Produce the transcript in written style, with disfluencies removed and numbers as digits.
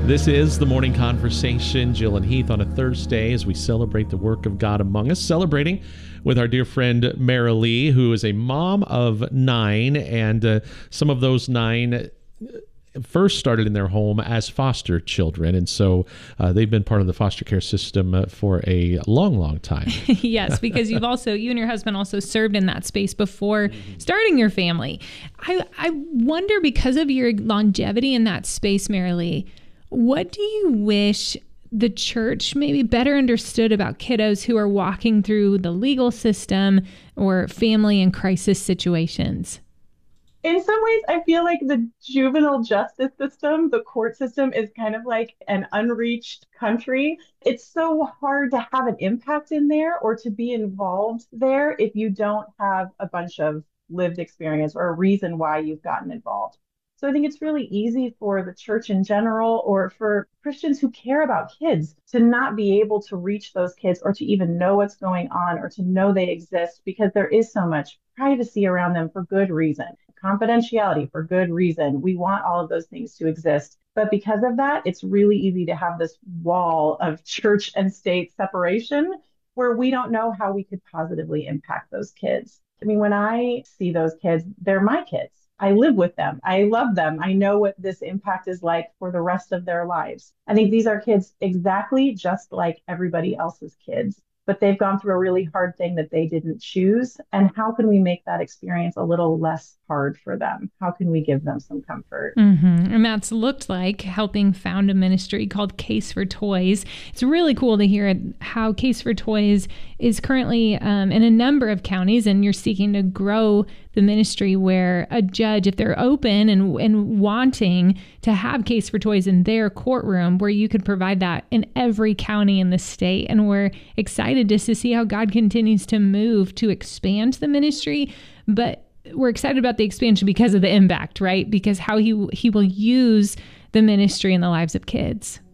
This is the Morning Conversation, Jill and Heath, on a Thursday as we celebrate the work of God among us, celebrating with our dear friend Marilee, who is a mom of 9, and some of those 9 first started in their home as foster children, and so they've been part of the foster care system for a long time. Yes, because you and your husband also served in that space before starting your family. I wonder, because of your longevity in that space, Marilee, what do you wish the church maybe better understood about kiddos who are walking through the legal system or family and crisis situations? In some ways, I feel like the juvenile justice system, the court system, is kind of like an unreached country. It's so hard to have an impact in there or to be involved there if you don't have a bunch of lived experience or a reason why you've gotten involved. So I think it's really easy for the church in general, or for Christians who care about kids, to not be able to reach those kids or to even know what's going on or to know they exist, because there is so much privacy around them for good reason, confidentiality for good reason. We want all of those things to exist. But because of that, it's really easy to have this wall of church and state separation where we don't know how we could positively impact those kids. I mean, when I see those kids, they're my kids. I live with them. I love them. I know what this impact is like for the rest of their lives. I think these are kids exactly just like everybody else's kids, but they've gone through a really hard thing that they didn't choose. And how can we make that experience a little less hard for them? How can we give them some comfort? And that's looked like helping found a ministry called Case for Toys. It's really cool to hear how Case for Toys is currently in a number of counties, and you're seeking to grow the ministry where a judge, if they're open and wanting to have Case for Toys in their courtroom, where you could provide that in every county in the state. And we're excited just to see how God continues to move to expand the ministry. But we're excited about the expansion because of the impact, right? Because how he will use the ministry in the lives of kids.